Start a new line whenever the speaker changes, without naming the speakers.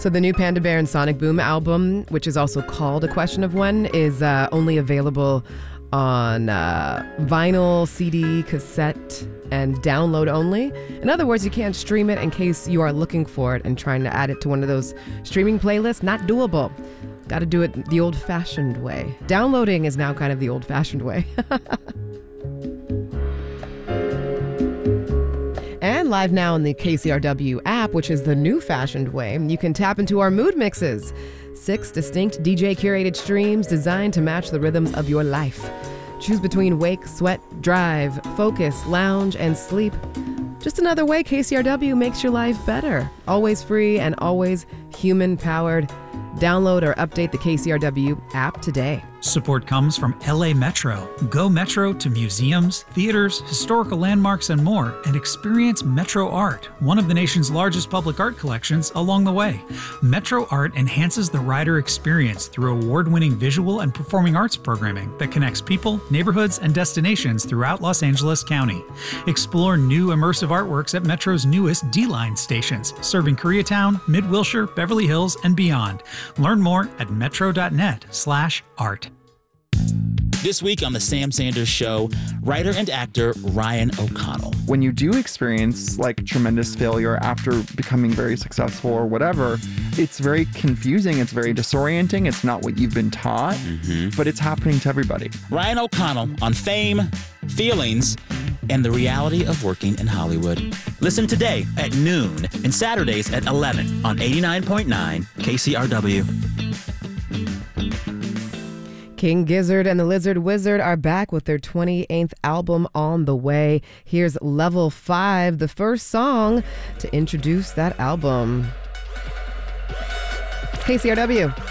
So the new Panda Bear and Sonic Boom album, which is also called A Question of When, is only available on vinyl, CD, cassette, and download only. In other words, you can't stream it in case you are looking for it and trying to add it to one of those streaming playlists. Not doable. Got to do it the old-fashioned way. Downloading is now kind of the old-fashioned way. And live now on the KCRW app, which is the new-fashioned way, you can tap into our mood mixes. 6 distinct DJ-curated streams designed to match the rhythms of your life. Choose between wake, sweat, drive, focus, lounge, and sleep. Just another way KCRW makes your life better. Always free and always human-powered. Download or update the KCRW app today.
Support comes from LA Metro. Go Metro to museums, theaters, historical landmarks, and more, and experience Metro Art, one of the nation's largest public art collections, along the way. Metro Art enhances the rider experience through award-winning visual and performing arts programming that connects people, neighborhoods, and destinations throughout Los Angeles County. Explore new immersive artworks at Metro's newest D-Line stations, serving Koreatown, Mid-Wilshire, Beverly Hills, and beyond. Learn more at metro.net/art.
This week on The Sam Sanders Show, writer and actor Ryan O'Connell.
When you do experience like tremendous failure after becoming very successful or whatever, it's very confusing. It's very disorienting. It's not what you've been taught, but it's happening to everybody.
Ryan O'Connell on fame, feelings, and the reality of working in Hollywood. Listen today at noon and Saturdays at 11 on 89.9 KCRW.
King Gizzard and the Lizard Wizard are back with their 28th album on the way. Here's Level 5, the first song to introduce that album. KCRW.